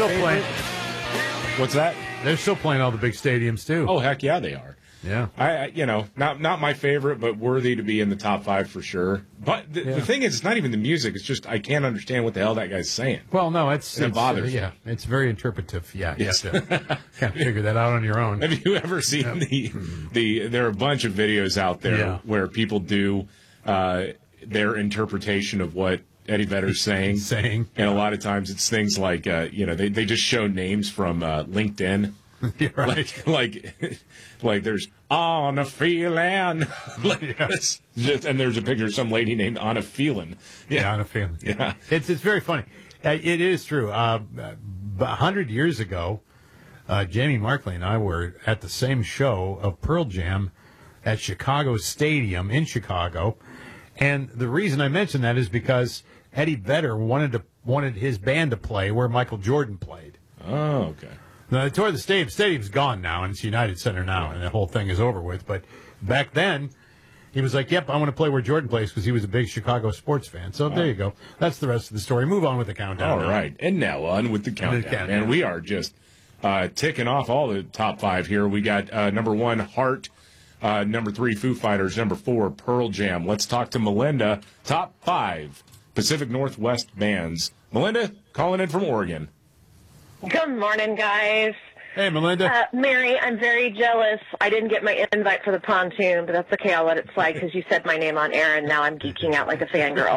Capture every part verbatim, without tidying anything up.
still favorite. playing. What's that? They're still playing all the big stadiums too. Oh, heck yeah, they are. Yeah. I, I you know, not not my favorite, but worthy to be in the top five for sure. But the, Yeah. the thing is, it's not even the music. It's just I can't understand what the hell that guy's saying. Well, no, it's, And it it's bothers uh, yeah, it's very interpretive. Yeah, you Yes. have to kind of figure that out on your own. Have you ever seen the the? There are a bunch of videos out there Yeah. where people do uh, their interpretation of what Eddie Vedder's saying. Saying. And a lot of times it's things like, uh, you know, they, they just show names from uh, LinkedIn. You're right. Like, like, like there's Anna Phelan. like, it's just, and there's a picture of some lady named Anna Phelan. Yeah, on a feeling. Yeah. It's it's very funny. Uh, it is true. Uh, a hundred years ago, uh, Jamie Markley and I were at the same show of Pearl Jam at Chicago Stadium in Chicago, and the reason I mention that is because Eddie Vedder wanted to wanted his band to play where Michael Jordan played. Oh, okay. Now, the tour of the stadium, stadium's gone now, and it's United Center now, and the whole thing is over with. But back then, he was like, yep, I want to play where Jordan plays because he was a big Chicago sports fan. So there you go. That's the rest of the story. Move on with the countdown. All now. right. And now on with the countdown. countdown. And we are just uh, ticking off all the top five here. We got uh, number one, Heart. Uh, number three, Foo Fighters. Number four, Pearl Jam. Let's talk to Melinda. Top five Pacific Northwest bands. Melinda, calling in from Oregon. Good morning, guys. Hey, Melinda. Uh, Mary, I'm very jealous. I didn't get my invite for the pontoon, but that's okay. I'll let it slide because you said my name on air, and now I'm geeking out like a fangirl.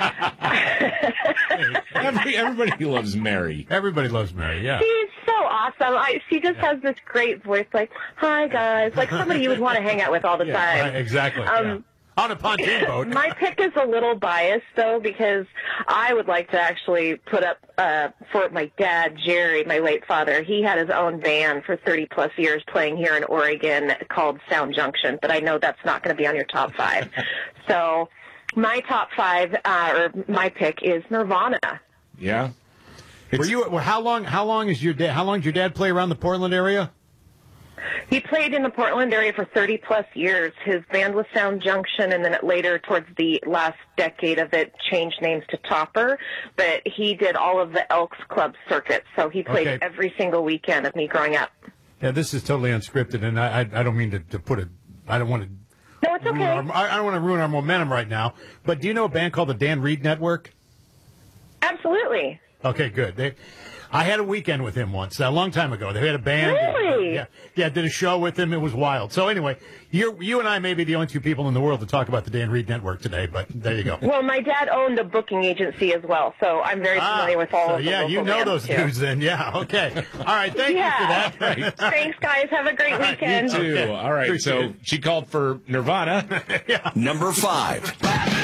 Every, everybody loves Mary. Everybody loves Mary, yeah. She's so awesome. I, she just has this great voice, like, hi, guys, like somebody you would want to hang out with all the Yeah, time. right, exactly. Um, yeah. On a pontoon boat. My pick is a little biased, though, because I would like to actually put up uh, for my dad, Jerry, my late father. He had his own band for thirty-plus years playing here in Oregon called Sound Junction, but I know that's not going to be on your top five. So my top five, uh, or my pick, is Nirvana. Yeah. Were you? well, How long? How long is your dad? How long did your dad play around the Portland area? He played in the Portland area for thirty-plus years. His band was Sound Junction, and then it later, towards the last decade of it, changed names to Topper. But he did all of the Elks Club circuit, so he played Okay. every single weekend of me growing up. Yeah, this is totally unscripted, and I, I, I don't mean to, to put it. I don't want to. No, it's okay. Ruin our, I I don't want to ruin our momentum right now. But do you know a band called the Dan Reed Network? Absolutely. Okay, good. They, I had a weekend with him once, a long time ago. They had a band. Really? Yeah, yeah. Did a show with him. It was wild. So anyway, you you and I may be the only two people in the world to talk about the Dan Reed Network today. But there you go. Well, my dad owned a booking agency as well, so I'm very familiar with all so, of the yeah, local you know bands, those too. dudes then. Yeah. Okay. All right. Thank Yeah. you for that. Right. Thanks, guys. Have a great right, you weekend. Two. Okay. All right. Appreciate So it. she called for Nirvana. Number five. And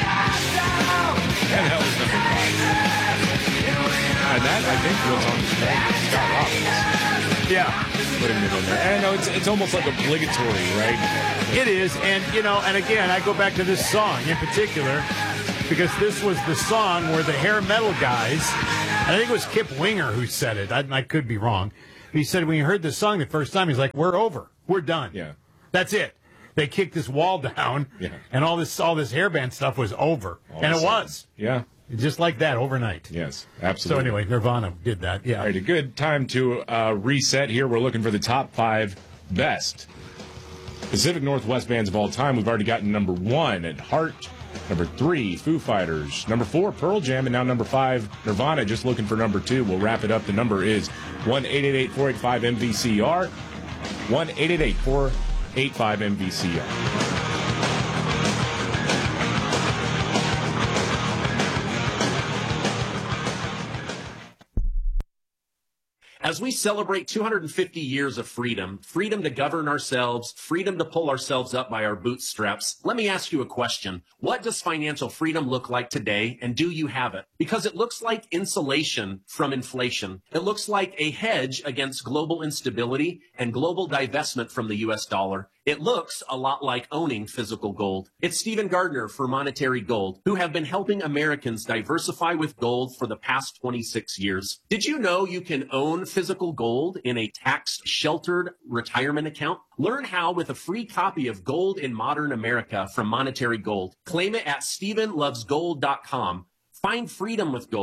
that was number five. And that, I think, was on Scott Robbins. Yeah. Putting it in there. I know it's it's almost like obligatory, right? It is, and you know, and again, I go back to this song in particular because this was the song where the hair metal guys, and I think it was Kip Winger who said it. I, I could be wrong. He said when he heard this song the first time, he's like, "We're over, we're done. Yeah. That's it." They kicked this wall down, Yeah. and all this all this hairband stuff was over, All and of it a sudden. was Yeah. just like that overnight. Yes. So Absolutely. anyway, Nirvana did that. Yeah. All right, a good time to uh, reset here. We're looking for the top five best Pacific Northwest bands of all time. We've already gotten number one at Heart, number three, Foo Fighters, number four, Pearl Jam, and now number five, Nirvana. Just looking for number two. We'll wrap it up. The number is one eight eight eight, four eight five, M V C R, one eight eight eight, four eight five, M V C R. As we celebrate two hundred fifty years of freedom, freedom to govern ourselves, freedom to pull ourselves up by our bootstraps, let me ask you a question. What does financial freedom look like today, and do you have it? Because it looks like insulation from inflation. It looks like a hedge against global instability and global divestment from the U S dollar. It looks a lot like owning physical gold. It's Stephen Gardner for Monetary Gold, who have been helping Americans diversify with gold for the past twenty-six years. Did you know you can own physical gold in a tax-sheltered retirement account? Learn how with a free copy of Gold in Modern America from Monetary Gold. Claim it at Stephen Loves Gold dot com. Find freedom with gold.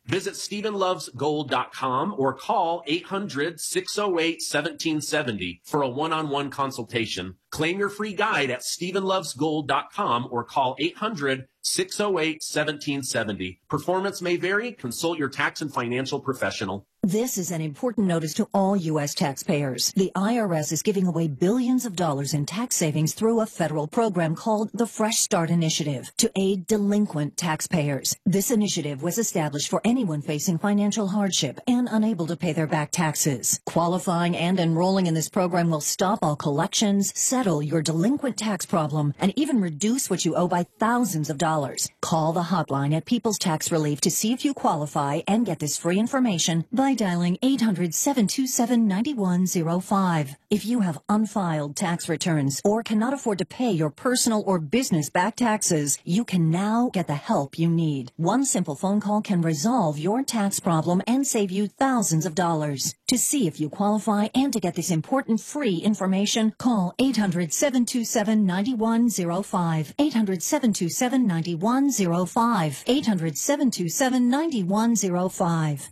Visit Stephen Loves Gold dot com or call eight hundred, six oh eight, one seven seven oh for a one-on-one consultation. Claim your free guide at Stephen Loves Gold dot com or call eight hundred, six oh eight, one seven seven oh. Performance may vary. Consult your tax and financial professional. This is an important notice to all U S taxpayers. The I R S is giving away billions of dollars in tax savings through a federal program called the Fresh Start Initiative to aid delinquent taxpayers. This initiative was established for anyone facing financial hardship and unable to pay their back taxes. Qualifying and enrolling in this program will stop all collections, settle your delinquent tax problem, and even reduce what you owe by thousands of dollars. Call the hotline at People's Tax Relief to see if you qualify and get this free information by dialing eight hundred, seven two seven, nine one zero five. If you have unfiled tax returns or cannot afford to pay your personal or business back taxes, you can now get the help you need. One simple phone call can resolve your tax problem and save you thousands of dollars. To see if you qualify and to get this important free information, call eight hundred, seven two seven, nine one zero five. eight hundred, seven two seven, nine one zero five. eight hundred, seven two seven, nine one zero five.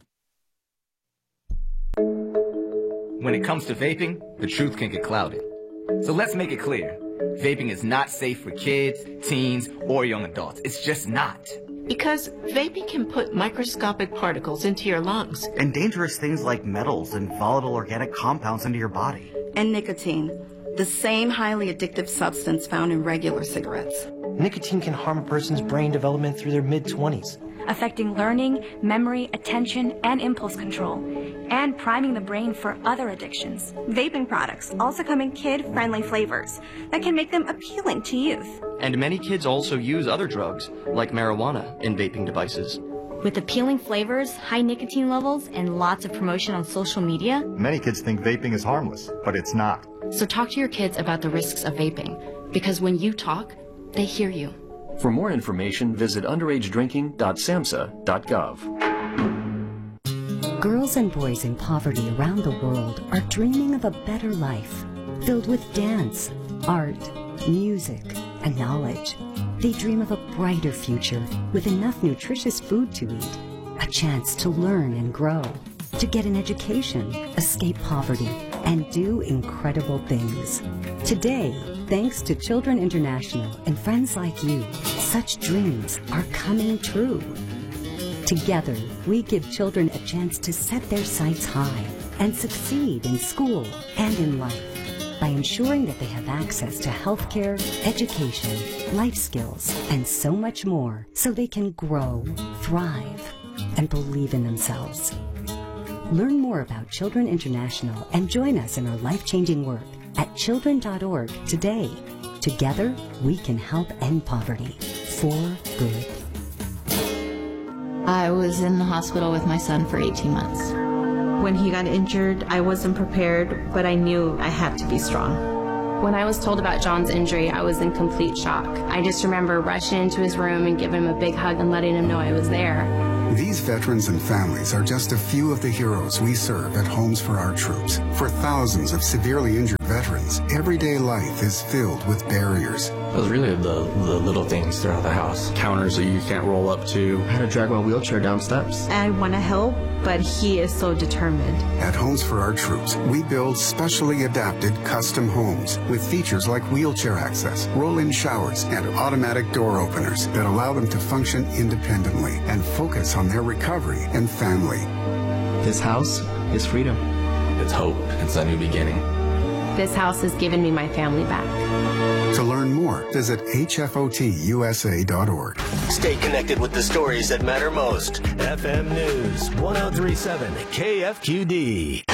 When it comes to vaping, the truth can get clouded. So let's make it clear. Vaping is not safe for kids, teens, or young adults. It's just not. Because vaping can put microscopic particles into your lungs. And dangerous things like metals and volatile organic compounds into your body. And nicotine, the same highly addictive substance found in regular cigarettes. Nicotine can harm a person's brain development through their mid-twenties. Affecting learning, memory, attention, and impulse control, and priming the brain for other addictions. Vaping products also come in kid-friendly flavors that can make them appealing to youth. And many kids also use other drugs, like marijuana, in vaping devices. With appealing flavors, high nicotine levels, and lots of promotion on social media, many kids think vaping is harmless, but it's not. So talk to your kids about the risks of vaping, because when you talk, they hear you. For more information, visit underage drinking dot samhsa dot gov. Girls and boys in poverty around the world are dreaming of a better life, filled with dance, art, music, and knowledge. They dream of a brighter future with enough nutritious food to eat, a chance to learn and grow, to get an education, escape poverty, and do incredible things. Today, thanks to Children International and friends like you, such dreams are coming true. Together, we give children a chance to set their sights high and succeed in school and in life by ensuring that they have access to healthcare, education, life skills, and so much more so they can grow, thrive, and believe in themselves. Learn more about Children International and join us in our life-changing work at children dot org today. Together, we can help end poverty for good. I was in the hospital with my son for eighteen months. When he got injured, I wasn't prepared, but I knew I had to be strong. When I was told about John's injury, I was in complete shock. I just remember rushing into his room and giving him a big hug and letting him know I was there. These veterans and families are just a few of the heroes we serve at Homes for Our Troops. For thousands of severely injured veterans, everyday life is filled with barriers. It was really the, the little things throughout the house. Counters that you can't roll up to. I had to drag my wheelchair down steps. I want to help, but he is so determined. At Homes for Our Troops, we build specially adapted custom homes with features like wheelchair access, roll-in showers, and automatic door openers that allow them to function independently and focus on their recovery and family. This house is freedom. It's hope. It's a new beginning. This house has given me my family back. To learn more, visit H F O T U S A dot org. Stay connected with the stories that matter most. F M News, one oh three point seven K F Q D.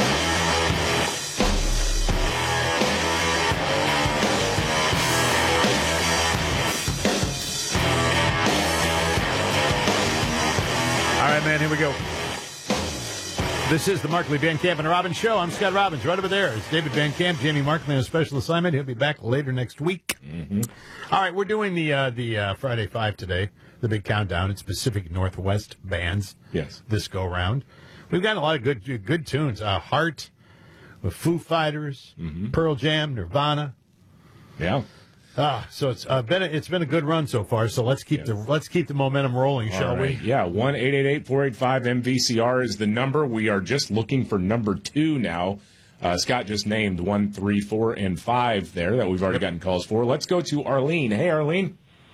All right, man, here we go. This is the Markley, Van Camp, and Robbins Show. I'm Scott Robbins. Right over there is David Van Camp, Jamie Markley on a special assignment. He'll be back later next week. Mm-hmm. All right, we're doing the uh, the uh, Friday Five today, the big countdown. It's Pacific Northwest bands. Yes. This go round. We've got a lot of good good tunes. Uh, Heart, with Foo Fighters, mm-hmm. Pearl Jam, Nirvana. Yeah. Ah, so it's uh, been a, it's been a good run so far. So let's keep yeah. the let's keep the momentum rolling, shall right. we? Yeah, one eight eight eight four eight five M V C R is the number. We are just looking for number two now. Uh, Scott just named one, three, four, and five there that we've already gotten calls for. Let's go to Arlene. Hey, Arlene.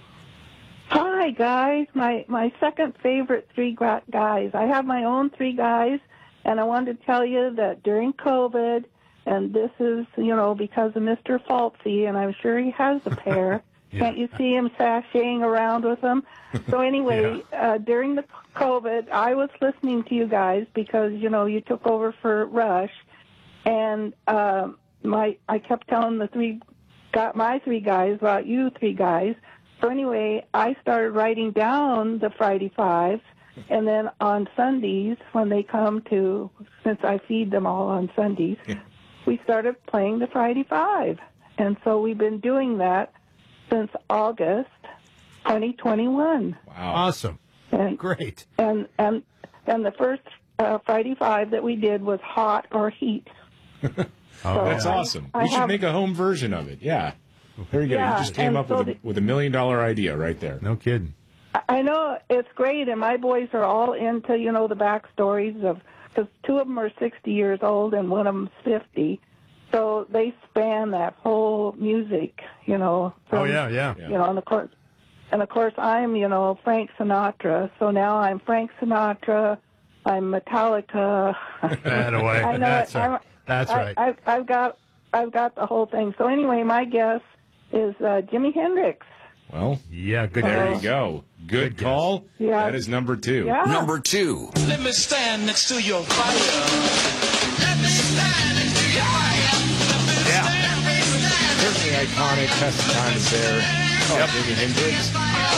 Hi, guys. My my second favorite three guys. I have my own three guys, and I wanted to tell you that during COVID, and this is, you know, because of Mister Falsey, and I'm sure he has a pair. yeah. Can't you see him sashaying around with them? So anyway, yeah. uh, during the COVID, I was listening to you guys because, you know, you took over for Rush. And uh, my, I kept telling the three, got my three guys about you three guys. So anyway, I started writing down the Friday Fives, and then on Sundays when they come to, since I feed them all on Sundays, yeah. we started playing the Friday Five, and so we've been doing that since August twenty twenty-one. Wow, awesome! And, Great. And and and the first uh, Friday Five that we did was Hot or Heat. Oh, so that's I, awesome. I we should have, make a home version of it. Yeah. There you go. Yeah, you just came up so with, a, with a million dollar idea right there. No kidding. I know it's great, and my boys are all into, you know, the backstories of, because two of them are sixty years old and one of them's fifty. So they span that whole music, you know. From, oh, yeah, yeah. You know, and of course, and of course I'm, you know, Frank Sinatra. So now I'm Frank Sinatra. I'm Metallica. That away. I know That's it. right. That's I, right. I've, I've got, I've got the whole thing. So anyway, my guess is uh, Jimi Hendrix. Well, yeah, good. There uh, you go. Good, good call. Guess. Yeah. That is number two. Yeah. Number two. Let me stand next to your fire. Let me stand next to your fire. Yeah. Certainly iconic. Test of Time is there. Oh, yep. Jimi Hendrix.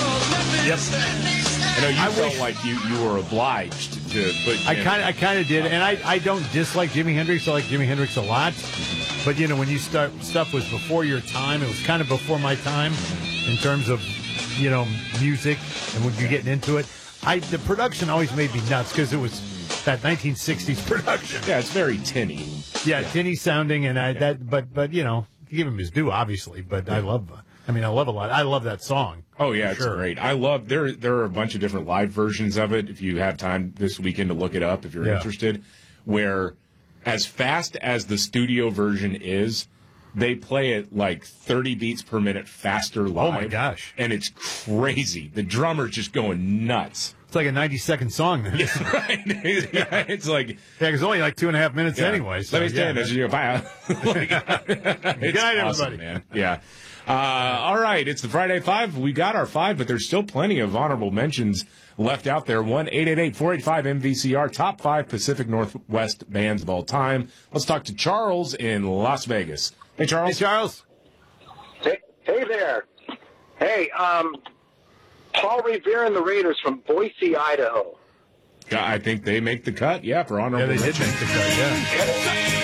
Yep. I know you I felt wish, like you, you were obliged to put. I kind of I kind of did, and I, I don't dislike Jimi Hendrix. I like Jimi Hendrix a lot, but you know when you start stuff was before your time. It was kind of before my time in terms of you know music and when you're getting into it. I the production always made me nuts because it was that nineteen sixties production. Yeah, it's very tinny. Yeah, yeah. tinny sounding, and I yeah. that but but you know give him his due obviously. But yeah. I love. I mean, I love a lot. I love that song. Oh yeah, it's sure. great. I love there. There are a bunch of different live versions of it. If you have time this weekend to look it up, if you're yeah. interested, where as fast as the studio version is, they play it like thirty beats per minute faster live. Oh my gosh! And it's crazy. The drummer's just going nuts. It's like a ninety second song. Then. Yeah, right. Yeah, it's like yeah, because only like two and a half minutes yeah. anyway. So, Let me stand yeah, as you bye. Like, Good night, awesome, everybody. Man. Yeah. Uh, all right, it's the Friday Five. We got our five, but there's still plenty of honorable mentions left out there. one eight eight eight four eight five M V C R, top five Pacific Northwest bands of all time. Let's talk to Charles in Las Vegas. Hey, Charles. Hey, Charles. Hey, hey there. Hey, um, Paul Revere and the Raiders from Boise, Idaho. I think they make the cut, yeah, for honorable Yeah, they mention. did make the cut, yeah.